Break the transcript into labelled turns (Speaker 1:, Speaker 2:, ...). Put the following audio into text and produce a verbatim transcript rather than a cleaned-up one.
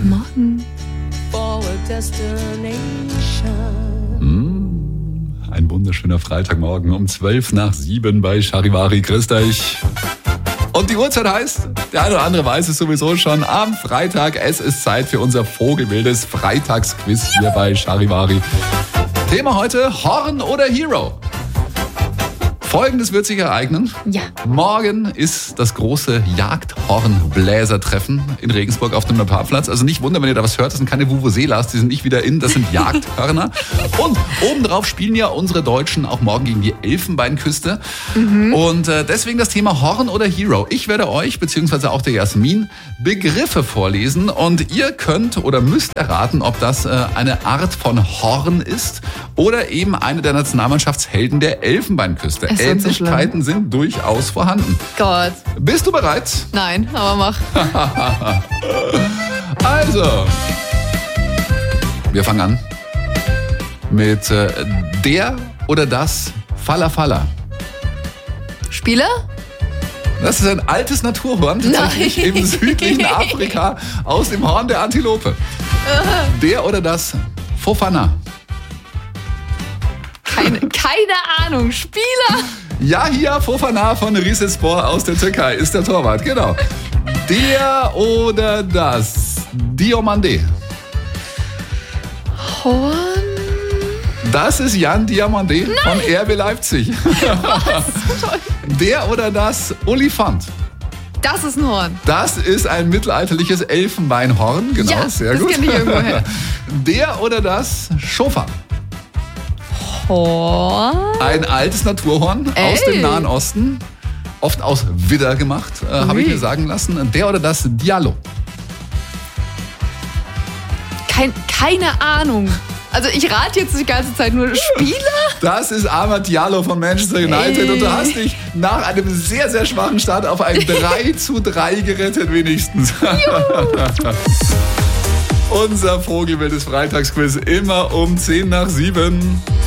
Speaker 1: Guten Morgen.
Speaker 2: Mm, ein wunderschöner Freitagmorgen um zwölf nach sieben bei Charivari. Grüßt euch. Und die Uhrzeit heißt, der eine oder andere weiß es sowieso schon, am Freitag. Es ist Zeit für unser vogelwildes Freitagsquiz hier bei Charivari. Thema heute, Horn oder Hero? Folgendes wird sich ereignen.
Speaker 1: Ja.
Speaker 2: Morgen ist das große Jagdhornbläsertreffen in Regensburg auf dem Parkplatz. Also nicht wundern, wenn ihr da was hört, das sind keine Vuvuzelas, die sind nicht wieder in, das sind Jagdhörner. Und obendrauf spielen ja unsere Deutschen auch morgen gegen die Elfenbeinküste. Mhm. Und äh, deswegen das Thema Horn oder Hero. Ich werde euch, beziehungsweise auch der Jasmin, Begriffe vorlesen und ihr könnt oder müsst erraten, ob das äh, eine Art von Horn ist oder eben eine der Nationalmannschaftshelden der Elfenbeinküste. Ähnlichkeiten so sind durchaus vorhanden.
Speaker 1: Gott.
Speaker 2: Bist du bereit?
Speaker 1: Nein, aber mach.
Speaker 2: Also, wir fangen an mit äh, der oder das Falla Falla.
Speaker 1: Spieler?
Speaker 2: Das ist ein altes Naturhorn, tatsächlich
Speaker 1: Nein.
Speaker 2: im südlichen Afrika aus dem Horn der Antilope. Der oder das Fofana.
Speaker 1: Keine, keine Ahnung. Spieler?
Speaker 2: Yahia Fofana von Rizespor aus der Türkei ist der Torwart, genau. Der oder das Diomande.
Speaker 1: Horn?
Speaker 2: Das ist Jan Diomande von R B Leipzig.
Speaker 1: Was?
Speaker 2: Der oder das Olifant.
Speaker 1: Das ist ein Horn.
Speaker 2: Das ist ein mittelalterliches Elfenbeinhorn, genau,
Speaker 1: Ja,
Speaker 2: sehr
Speaker 1: das
Speaker 2: gut.
Speaker 1: kenn ich irgendwoher.
Speaker 2: Der oder das Schofar.
Speaker 1: Horn?
Speaker 2: Ein altes Naturhorn
Speaker 1: Ey.
Speaker 2: aus dem Nahen Osten, oft aus Widder gemacht, äh, habe ich
Speaker 1: Ui.
Speaker 2: mir sagen lassen. Der oder das Diallo.
Speaker 1: Kein, keine Ahnung. Also ich rate jetzt die ganze Zeit nur Spieler?
Speaker 2: Das ist Amad Diallo von Manchester United
Speaker 1: Ey.
Speaker 2: und du hast dich nach einem sehr, sehr schwachen Start auf ein drei zu drei gerettet wenigstens. Unser vogelwildes Freitagsquiz immer um zehn nach sieben.